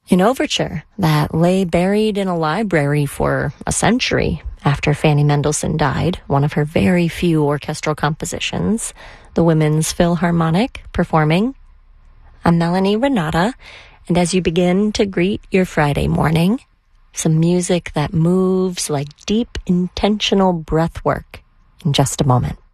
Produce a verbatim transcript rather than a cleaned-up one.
An overture that lay buried in a library for a century after Fanny Mendelssohn died, one of her very few orchestral compositions, the Women's Philharmonic performing. I'm Melanie Renata, and as you begin to greet your Friday morning, some music that moves like deep, intentional breath work in just a moment.